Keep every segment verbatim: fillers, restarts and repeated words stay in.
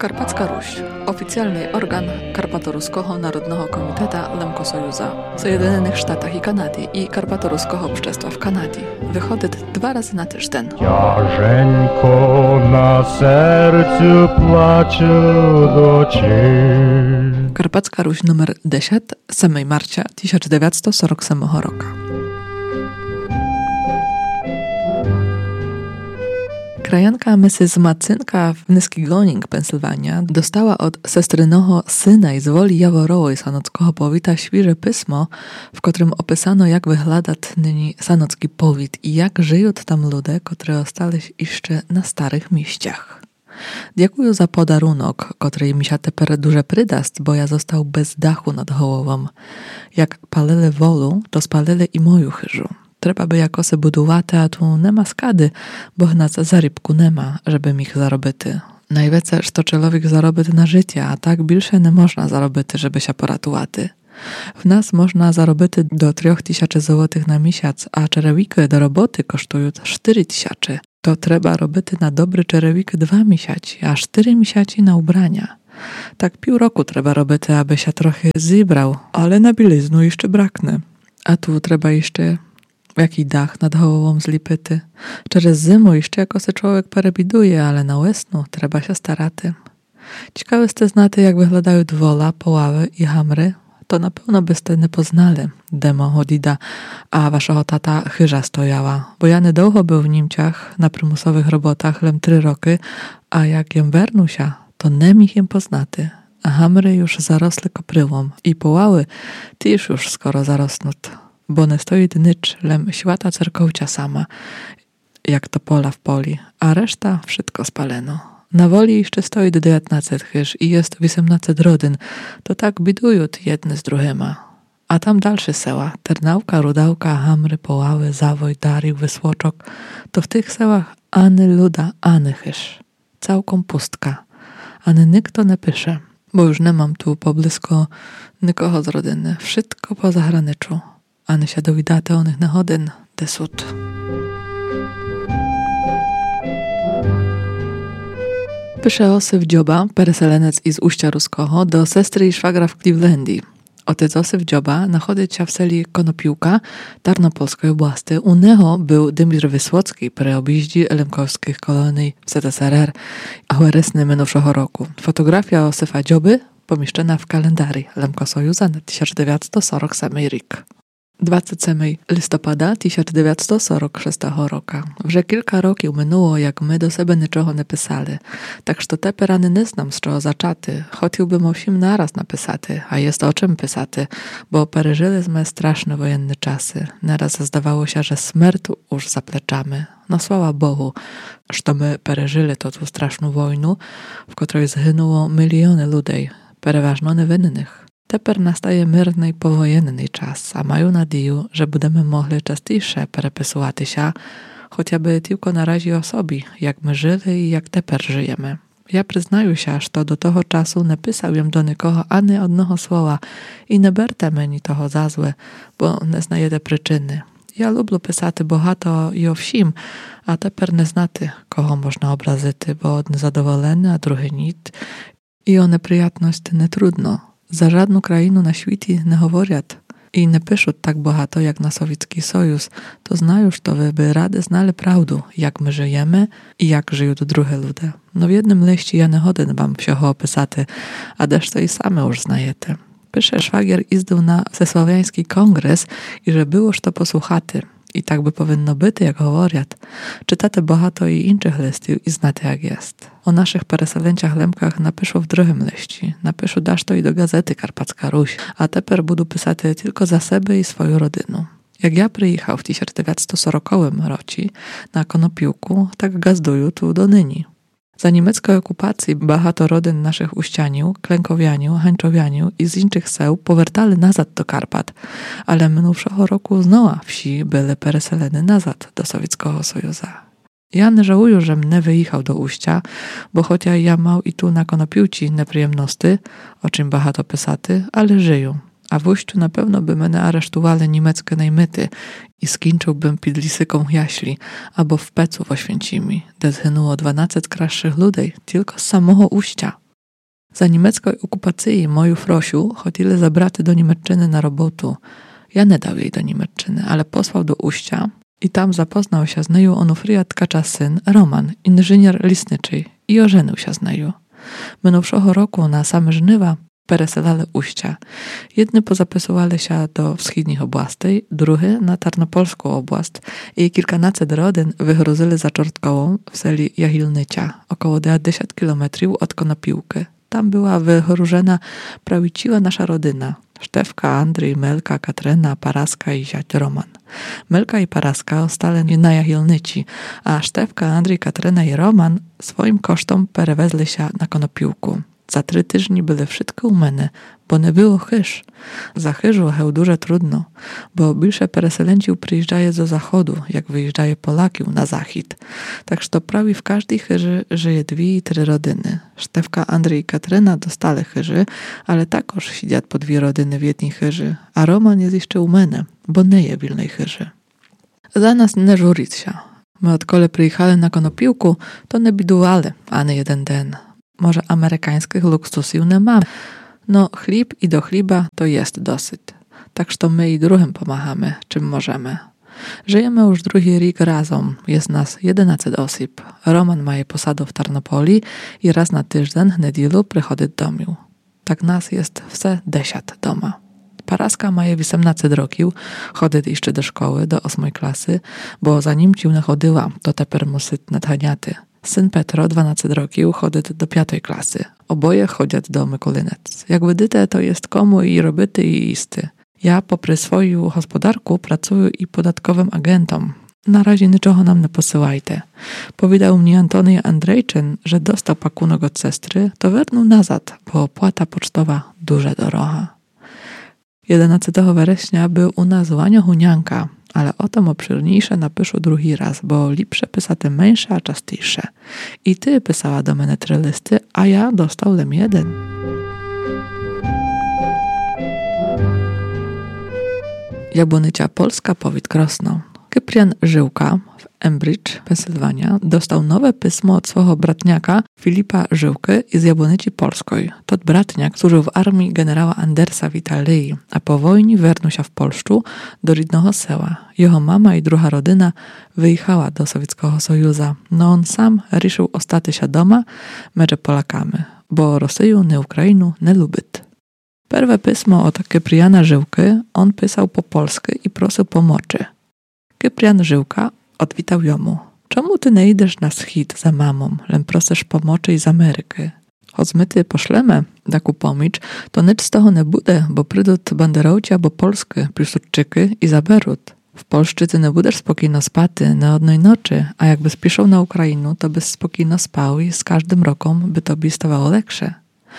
Karpacka Ruś, oficjalny organ Karpatoruskiego Narodnego Komiteta Lemkosojuzа w Zjednoczonych Sztatach i Kanadzie i Karpatoruskiego Общества w Kanadzie. Wychodzi dwa razy na tydzień. Тяженько на серцю плачу дочі. Karpacka Ruś numer dziesięć, siódmego marca tysiąc dziewięćset czterdziestego ósmego roku. Krajanka missus Macynka w Niskigoning, Pensylwania, dostała od sestrynego syna i z woli Jaworowej sanockiego powita świeże pismo, w którym opisano, jak wygląda nyní sanocki powit i jak żyją tam ludzie, które ostali jeszcze na starych mieściach. Dziękuję za podarunok, który mi się teraz duże przydast, bo ja został bez dachu nad głową. Jak palili wolu, to spalili i moją chyżu. Trzeba by jakoś budować, a tu nie ma skady, bo nas zarybku nie ma, żeby ich zarobity. Najwięcej, że człowiek zarobity na życie, a tak bilsze nie można zarobity, żeby się poratowaty. W nas można zarobity do trzech tysięcy złotych na miesiąc, a czerewiki do roboty kosztują cztery tysiące. To trzeba robity na dobry czerewik dwa miesiące, a cztery miesiące na ubrania. Tak pół roku trzeba robity, aby się trochę zebrał, ale na bieliznu jeszcze braknie. A tu trzeba jeszcze jaki dach nad głową zlipyty. Przez zimu jeszcze jako se człowiek perebiduje, ale na wiosnu trzeba się staraty. Ciekawe jeste znate, jak wyglądają dwola, poławy i hamry. To na pewno byste nie poznali demo hodida, a waszego tata chyża stojała, bo ja niedługo był w Niemciach na prymusowych robotach lem trzy roky, a jak jem wernusia, to nem ich jem poznaty, a hamry już zarosły kopryłą i poławy też już skoro zarosnut, bo nie stoi dnicz lem świata cerkowcia sama, jak to pola w poli, a reszta wszystko spaleno. Na woli jeszcze stoi dziewiętnaście chyż i jest osiemnaście rodyn, to tak bidują jedne z drugiema. A tam dalsze seła, Ternałka, Rudałka, Hamry, Poławy, Zawoj, Darił, Wysłoczok, to w tych sełach ani luda, ani chyż. Całką pustka, ani nikt nie pisze, bo już nie mam tu poblisko nikogo z rodziny, wszystko po zagraniczu, ani się dowidaty o nich nachodyn, desut. Pisze Osip Dzioba, pereselenec iz Uścia Ruskiego, do sestry i szwagra w Clevelandii. Otec Osip Dzioba nachodzi się w seli Konopiłka Tarnopolskiej oblasti. U niego był Dymir Wysłocki przy objeździe lemkowskich kolonii w Z S R R, a weresny minionego roku. Fotografia Osipa Dzioby pomieszczona w kalendarii Lemkosojuza na tysiąc dziewięćset czterdziesty ósmy rok. dwudziestego siódmego listopada tysiąc dziewięćset czterdziestego szóstego roku. Вже kilka roków minęło, jak my do siebie niczego nie pisali. Tak, że te perany nie znam z czego zaczaty. Chciałbym osiem naraz napisaty, a jest o czym pisaty, bo pereżyliśmy straszne wojenne czasy. Nieraz zdawało się, że śmierć już za pleczami. No sława Bogu, że my pereżyli to tu straszną wojnę, w której zginęło miliony ludzi, przeważnie niewinnych. Teper nastaje myrny i powojenny czas, a mają nadzieję, że będziemy mogli częściej perepisywać się, chociażby tylko na razie o sobie, jak my żyli i jak teper żyjemy. Ja przyznaję się, że to do tego czasu nie pisałem do nikogo ani jednego słowa i nie berte mnie toho za złe, bo nie znajdę przyczyny. Ja lubię pisać bohato i o wsim, a teper nie znaty, kogo można obrazić, bo od zadowolony, a drugi nic i o nieprzyjatność nie trudno. Za żadną krainę na świecie nie mówią i nie piszą tak bohato jak na Sowiecki Sojus, to znają, że to wy by rady znali prawdę, jak my żyjemy i jak żyją tu drugie ludzie. No w jednym liście ja nie chodzę wam wsiocho opisaty, a deszto i same już znajecie. Pisze szwagier izdał na Zesłowiański Kongres i że byłoż to posłuchaty. I tak by powinno być, jak mówią. Czytate bohato i innych listów i znacie jak jest. O naszych pereselęciach Lemkach napiszą w drugim liście. Napiszą dasz to i do gazety Karpacka Ruś, a teper budu pisać tylko za siebie i swoją rodzinę. Jak ja przyjechał w tysiąc dziewięćset czterdziestym roku na Konopiłku, tak gazdują tu do nyni. Za niemieckiej okupacji bahato rodzin naszych Uścianiu, Klękowianiu, Hańczowianiu i z innych seł powracali nazad do Karpat, ale minionego roku znowu wsi były pereselene nazad do Sowieckiego Sojuza. Ja nie żałuję, że mnie wyjechał do Uścia, bo chociaż ja mał i tu na Konopiłci nieprzyjemności, o czym bahato pisaty, ale żyją. A w Uściu na pewno by mnie aresztowali niemieckie najmyty i skończyłbym pod lisyką jaśli, albo w pecu w Oświęcimiu, gdzie zginęło dwanaście kraszych ludzi tylko z samego Uścia. Za niemieckiej okupacji moju Frosiu chodzili zabraty do Niemczyny na robotu. Ja nie dał jej do Niemczyny, ale posłał do Uścia i tam zapoznał się z neju Onufrija Tkacza syn, Roman, inżynier lisniczy, i ożenił się z neju. Minąwszego roku na same żniwa pereselali Uścia. Jedni pozapisywali się do wschodnich obłastej, druhy na Tarnopolską oblast i kilkanaset rodzin wygruzili za Czortkołą w seli Jahilnycia, około dziesięć kilometrów od Konopiłki. Tam była wychrużena prawiciła nasza rodzina. Sztefka, Andrzej, Melka, Katryna, Paraska i ziać Roman. Melka i Paraska ostali na Jahilnyci, a Sztefka, Andrzej, Katryna i Roman swoim kosztom perewezli się na Konopiłku. Za trzy tygodnie byli wszystko u mnie, bo nie było chyż. Za chyżu heł duże trudno, bo больше pereselenci przyjeżdżają do zachodu, jak wyjeżdżają Polaki na zachód. Tak że prawie w każdej chyży żyje dwie i trzy rodziny. Sztefka, Andrzej i Katryna dostali chyży, ale takoż siedziat po dwie rodziny w jednej chyży, a Roman jest jeszcze u mnie, bo nie je w innej chyży. Za nas nie żurić się. My odkole przyjechali na Konopiłku, to nie bidowali, a nie jeden den. Może amerykańskich luksusów nie mamy. No chleb i do chleba to jest dosyć. Tak że my i drugim pomagamy, czym możemy. Żyjemy już drugi rok razem. Jest nas jedenaście osób. Roman ma posadę w Tarnopoli i raz na tydzień, niedzielu przychodzi do domu. Tak nas jest wse dziesięć doma. Paraska ma osiemnaście roków, chodzi jeszcze do szkoły, do ósmej klasy, bo zanim ci nie chodziła, to teper musi nadganiaty. Syn Petro, dwanaście roków, chodzi do piątej klasy. Oboje chodzą do Mykoliniec. Jak widzicie, to jest komu i roboty i isty. Ja popry swoją gospodarku pracuję i podatkowym agentom. Na razie niczego nam nie posyłajcie. Powiedział mi Antoni Andrzejczyn, że dostał pakunek od sestry, to wernął nazad, bo opłata pocztowa duże droga. jedenastego września był u nas Łania Hunianka, ale o tym obszyrniejsze napiszę drugi raz, bo lepsze pisaty mniejsze, a częstejsze. I ty pisała do mnie trzy listy, a ja dostał lem jeden. Jabłonycia Polska powit Krosno. Cyprian Żyłka w Ambridge, Pensylwania, dostał nowe pismo od swojego bratniaka Filipa Żyłki z Jabłonyci Polskiej. Tot bratniak służył w armii generała Andersa w Italii, a po wojnie wernął się w Polszczu do rodnego sela. Jego mama i druga rodzina wyjechała do Sowieckiego Sojuza, no on sam ruszył ostać się doma między Polakami, bo Rosję, nie Ukrainu nie lubi. Pierwsze pismo od Cypriana Żyłki on pisał po polsku i prosił pomocy. Cyprian Żyłka odwitał jomu. Czemu ty nie idziesz na wschód za mamą, lem prosisz pomocy z Ameryki? Choć my ty poszlemy taką pomocz, to nic z toho nie bude, bo przyjdą banderowci albo polskie, Piłsudczyki i zaberą. W Polsce ty nie będziesz spokojno spaty na odnej nocy, a jakby spiszą na Ukrainę, to byś spokojno spał i z każdym rokiem by tobie stawało lepsze.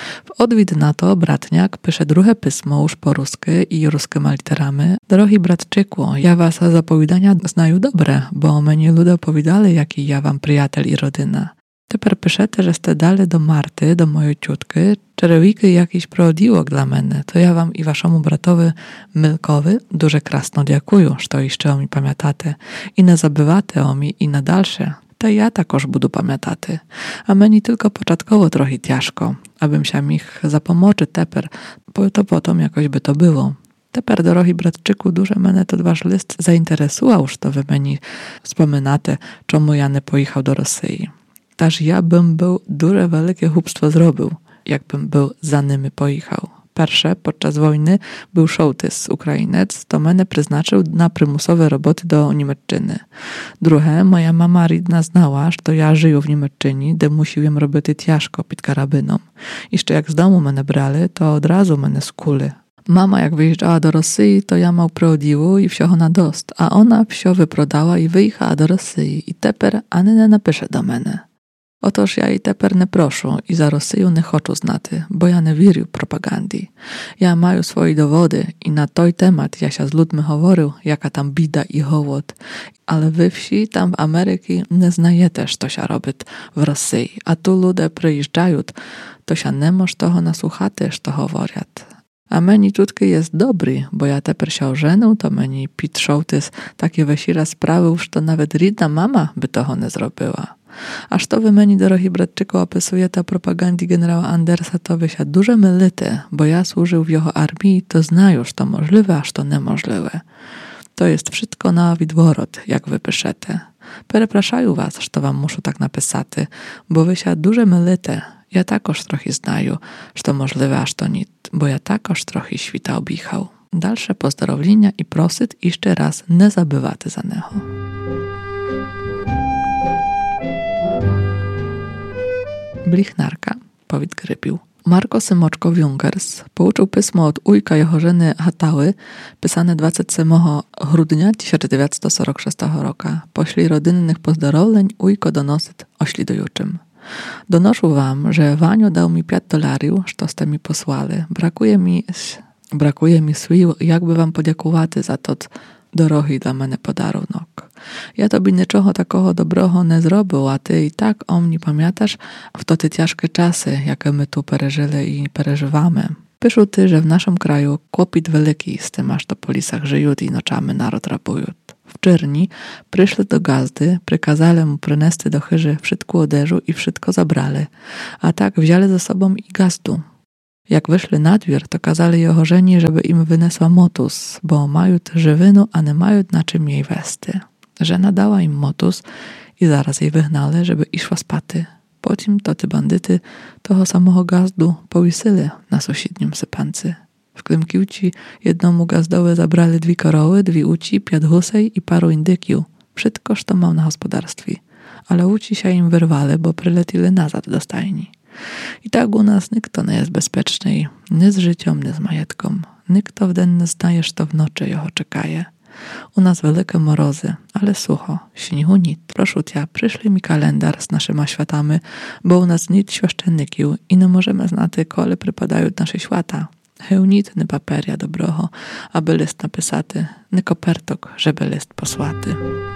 W odwid na to bratniak pisze drugie pismo już po rusku i ruskimi literami. Drogi bratczyku, ja was zapowiadania znaju dobre, bo mnie ludzie opowiadali, jaki ja wam przyjaciel i rodzina. Teper piszete, że ste dali do Marty, do mojej ciutki, czerewiki jakiś prodiłok dla mnie, to ja wam i waszemu bratowi Milkowi duże krasno dziękuję, że jeszcze o mi pamiętacie i nie zabywate o mi i na dalsze. To ja takoż budu pamiętaty, a mnie tylko początkowo trochę ciężko, abym się mich zapomoczy teper, bo to potem jakoś by to było. Teper, drogi bratczyku, duże mnie to wasz list zainteresował, że to wy mnie wspominate, czemu ja nie pojechał do Rosji. Taż ja bym był duże, wielkie chłopstwo zrobił, jakbym był za nimi pojechał. Pierwsze, podczas wojny był sołtys, Ukrainec, to mnie przeznaczył na przymusowe roboty do Niemczyny. Drugie, moja mama Ridna znała, że to ja żyję w Niemczynie, gdzie musiłem robić ciężko pod karabyną. Jeszcze jak z domu mnie brali, to od razu mnie skuli. Mama jak wyjeżdżała do Rosji, to ja mał prowadził i wsio na dost, a ona wsio wyprodała i wyjechała do Rosji i teper ani nie napisze do mnie. Otóż ja i teper nie proszę i za Rosję nie chcę znaty, bo ja nie wierzę propagandii. Ja maju swoje dowody i na той temat ja się z ludźmi говорю, jaka tam bida i hołod. Ale we wsi, tam w Ameryki nie znajecie, co się robi w Rosji, a tu ludzie przyjeżdżają, to się nie moż toho nasłuchać, co mówią. A meni tutki jest dobry, bo ja teper się ożenił, to meni Pit Sołtys takie wesira sprawił, że to nawet Ridna mama by toho nie zrobiła. A što ви meni, dorohi bratczyku, opisujete propagandy generała Andersa, to wy się duże mylite, bo ja służył w jeho armii, to znaju, što możliwe, a što nemożliwe. To jest wszystko na widworot, jak wy piszete. Перепрошаю вас, що вам мушу так написати, бо ви ся дуже милите. Я також трохи знаю, що можливе, а що ні, бо я також трохи świta об'їхав. Dalsze pozdrowienia i prosyt jeszcze raz nie zabywaty za neho. Blichnarka, powiedz grybił. Marko Symoczko Jungers pouczył pismo od ujka jeho żeny Hatały, pisane dwudziestego siódmego grudnia tysiąc dziewięćset czterdziestego szóstego roku. Pośli rodzinnych pozdrowień ujko donosyt oślidujuczym. Donoszę wam, że Wanio dał mi pięć dolariów, što mi posłali. Brakuje mi, brakuje mi sił, jakby wam podziękowaty za to dorogi dla mnie podarunok. Ja tobie niczego takiego dobrego nie zrobił, a ty i tak o mnie pamiętasz w to te ciężkie czasy, jakie my tu przeżyli i przeżywamy. Piszą ty, że w naszym kraju kłopot wielki z tym, aż to po lisach żyją i noczami naród rabują. W Czerni przyszli do gazdy, przykazali mu przynieść do chyży wszystko oderzu i wszystko zabrali, a tak wzięli ze sobą i gazdu. Jak wyszli na dwier, to kazali jeho żeni, żeby im wyniosła motus, bo mają żywinu, a nie mają na czym jej westy. Żena dała im motus i zaraz jej wygnali, żeby išła spaty. Potem to te bandyty toho samego gazdu powisyli na sąsiednim sypance. W Klimkiuci jednomu gazdowe zabrali dwie koroły, dwie uci, pięć husej i paru indykiów. Wszystko, co miał na gospodarstwie. Ale uci się im wyrwali, bo przyletili nazad do stajni. I tak u nas nikt nie jest bezpieczny, nie z życiem, nie z majetką. Nikt w den nie znaje, że w nocy jeho czekaje. U nas wielkie morozy, ale sucho, śniegu nic. Proszę cię, przyszli mi kalendar z naszymi światami, bo u nas nic świeszczenników i nie możemy znać, kole przypadają nasze świata. Heł nic nie paperia dobroho, aby list napisaty, nie kopertok, żeby list posłaty.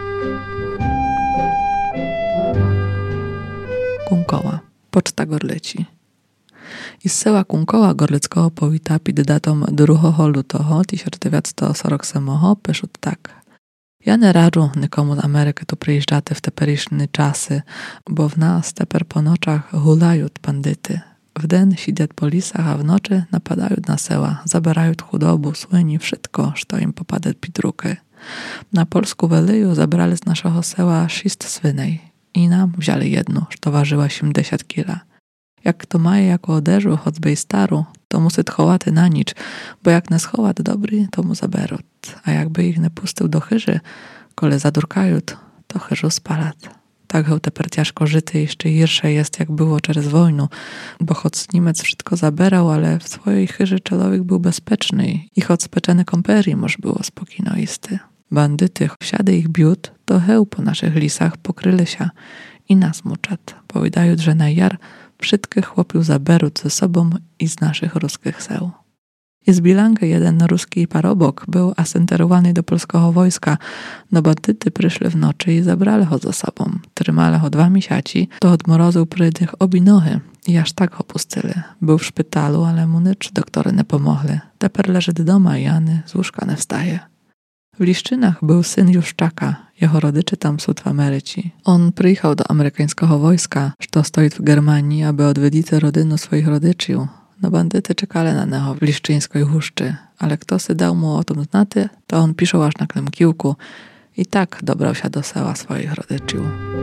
Kunkoła. Poczta Gorleci. I z sela Kunkoła Gorleckiego powita pід datą drugiego lutego tysiąc dziewięćset czterdziestego ósmego piszą tak. Ja nie radzę nikomu z Ameryki tu przyjeżdżać w teperyszne czasy, bo w nas teper po noczach hulają bandyty. W den siedzą po lisach, a w nocy napadają na sela, zabierają chudobu, słyni, wszystko, co im popada pod rukę. Na Polsku Weleju zabrali z naszego sela sześć swynej i nam wzięli jedną, co ważyła siedemdziesiąt kila. Jak to maje jako oderzu, choćby i staru, to musi chowaty na nicz, bo jak nie schować dobry, to mu zaberą. A jakby ich nie pustył do chyży, kole zadurkają, to chyżu spalat. Tak heł teper ciężko żyty jeszcze hirsze jest, jak było przez wojnu, bo choć Niemiec wszystko zaberał, ale w swojej chyży człowiek był bezpieczny i choć speczony komperii moż było spokojnoisty. Bandyty, wsiady ich biut, to heł po naszych lisach pokryli się i nas muczat, powiadają, że na jar wszystkich chłopiów zaberą ze sobą i z naszych ruskich seł. I z Bilanki jeden ruski parobok był asenterowany do polskiego wojska, no bandyty przyszli w nocy i zabrali go ze sobą. Trzymali go dwa miesiące, to od morozu prydnych obi nohy i aż tak go pustyli. Był w szpitalu, ale mu nic doktory nie pomogli. Teper leży do doma i Jany z łóżka nie wstaje. W Liszczynach był syn Juszczaka, jego rodycze tam są w Ameryce. On przyjechał do amerykańskiego wojska, co stoi w Germanii, aby odwiedzić rodzinę swoich rodziców. No bandyty czekali na niego w liszczyńskiej huszczy, ale kto sy dał mu o tym znaty, to on piszał aż na Klemkiłku i tak dobrał się do sela swoich rodziców.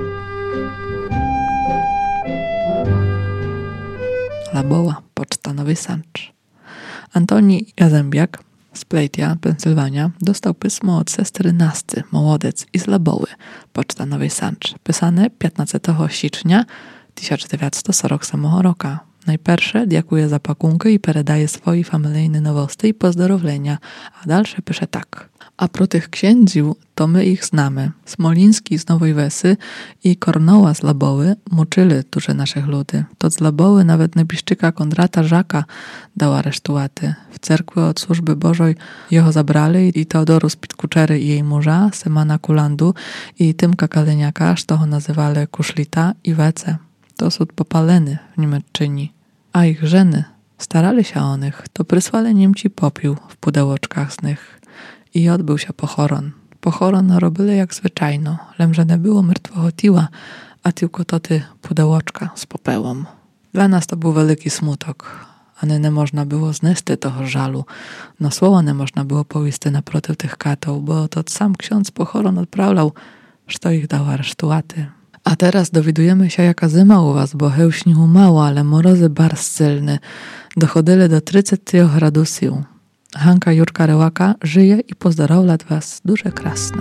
Laboła, poczta Nowy Sącz. Antoni Jazębiak z Plejtia, Pensylwania, dostał pismo od sestry Nasty, Mołodec i z Laboły, poczta Nowy Sącz, pisane piętnastego stycznia tysiąc dziewięćset czterdziestego ósmego roku. Najpierw dziękuję za pakunkę i peredaje swojej familijne nowości i pozdrowienia, a dalsze pisze tak. A pro tych księdziów, to my ich znamy. Smoliński z Nowej Wesy i Kornoła z Laboły muczyli duże naszych ludy. To z Laboły nawet nebiszczyka Kondrata Żaka dał aresztowaty. W cerkwi od służby Bożej jego zabrali i Teodorus Pitkuczery i jej murza, Semana Kulandu i Tymka Kaleniaka, co go nazywali Kuszlita i Wece. To są popaleny w Niemczyni. A ich żeny starali się o nich, to przysłali Niemci popiół w pudełeczkach z nich. I odbył się pochoron. Pochoron robili jak zwyczajno, lem że nie było mrtwego tiła, a tylko to ty pudełoczka z popełom. Dla nas to był wielki smutok, a nie można było znesty toho żalu. No słowa nie można było powisty naprotiv tych katów, bo to sam ksiądz pochoron odprawlał, że ich dał aresztuaty. A teraz dowiadujemy się, jaka zima u was, bo heł śniegu mało, ale morozy bar silny. Dochodzili do trzydziestu gradusów. Hanka Jurka Rełaka żyje i pozdrawia was duże krasno.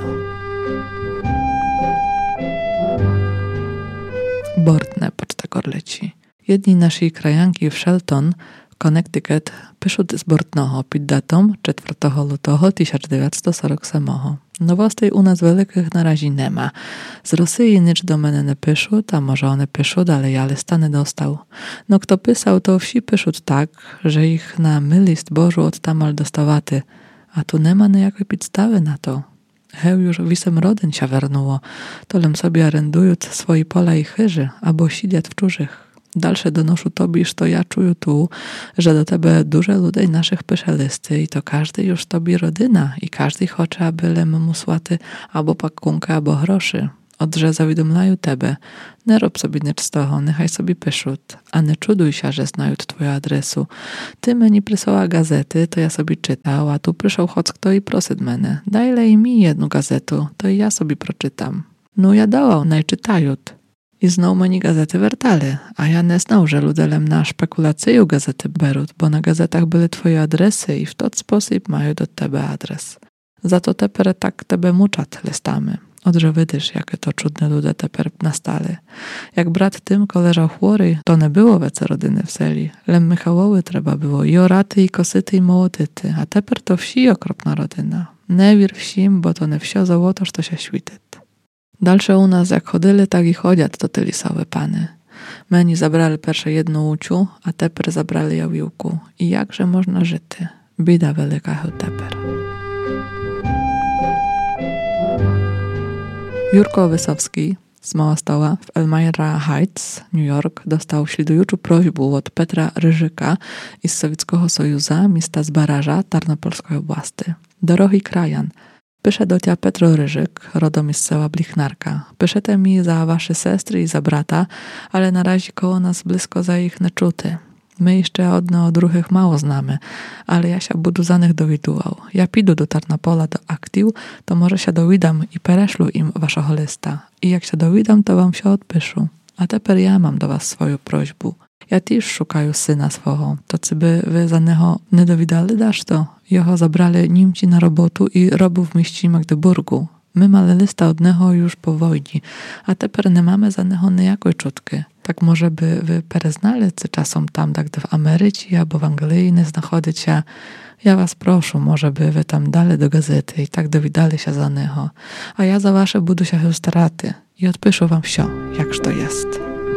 Bortne pod tego leci. Jedni nasi krajanki w Shelton, Connecticut, piszą z Bortnoho pod datą czwartego lutego tysiąc dziewięćset czterdziestego ósmego. Nowosti u nas wielkich na razie nie ma. Z Rosji nic do mnie nie piszą, a może one piszą, ale ja lista nie dostał. No kto pisał, to wsi piszą tak, że ich na my list Bożu od tamal dostawaty, a tu nie ma niejakiej podstawy na to. Heł już wisem rodyn się wernuło, tolem sobie arendują swoje pola i chyży, albo siedzieć w czurzych. Dalsze donoszą tobie, że to ja czuję tu, że do tebe duże ludzi naszych pisze listy i to każdy już tobie rodyna i każdy chce, aby lem mu słaty albo pakunkę, albo groszy. Odrze zawiadomiają tebe. Nie rob sobie nic z toho, niechaj sobie piszą, a nie czuduj się, że znają twoją adresu. Ty mnie przysłała gazety, to ja sobie czytał, a tu przyszedł choć kto i prosit mnie. Daj lej mi jedną gazetu, to i ja sobie proczytam. No ja dałam, najczytają. I znowu mnie gazety wertali, a ja nie znał, że ludelem na spekulacyję gazety berut, bo na gazetach były twoje adresy i w ten sposób mają do tebe adres. Za to teper tak tebe muczat listamy. Odże widzisz, jakie to czudne ludzie teper nastali. Jak brat Tymko leżał chłory, to nie było wece rodyny w seli. Lem Michałowy trzeba było i oraty, i kosyty, i mołotyty, a teper to wsi okropna rodyna. Nie wir wsim, bo to nie wsio załotoż to się śwityt. Dalsze u nas jak chodzili, tak i chodziat to te lisowe pany. Meni zabrali pierwsze jedną uciu, a teper zabrali jawiłku. I jakże można żyty? Bida wielka heł teper. Jurko Wysowski z Małastoła w Elmira Heights, New York, dostał śledującą prośbę od Petra Ryżyka z Sowieckiego Sojuza, miasta z Baraża, Tarnopolskiej oblasti. Drogi krajan, pisze do cia Petro Ryżyk, rodom z sela Blichnarka. Piszete mi za wasze sestry i za brata, ale na razie koło nas blisko za ich nie czuty. My jeszcze odno od druhych mało znamy, ale ja się budu za nich dowidywał. Ja pidu do Tarnopola do aktiv, to może się dowidam i pereszlu im waszego lista. I jak się dowidam, to wam się odpiszę. A teper ja mam do was swoją prośbę. Ja też szukaju syna swego. To czy by wy za niego nie dowidali dasz to? Jeho zabrali Niemci na robotu i robił w mieście Magdeburgu. My mamy lista od niego już po wojnie, a teper nie mamy za niego niejakiej czutki. Tak może by wy pereznali, czy czasem tam, tak w Ameryce albo w Anglii nie znachodzić się. Ja was proszę, może by wy tam dali do gazety i tak dowidali się za niego. A ja za wasze budu się staraty i odpiszę wam wsio, jakż to jest.